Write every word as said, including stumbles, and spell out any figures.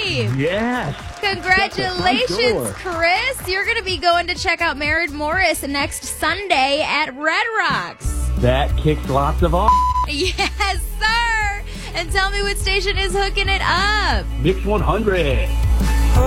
Yes. Congratulations, Chris. You're going to be going to check out Maren Morris next Sunday at Red Rocks. That kicks lots of off. Yes, sir. And tell me what station is hooking it up. Mix one hundred.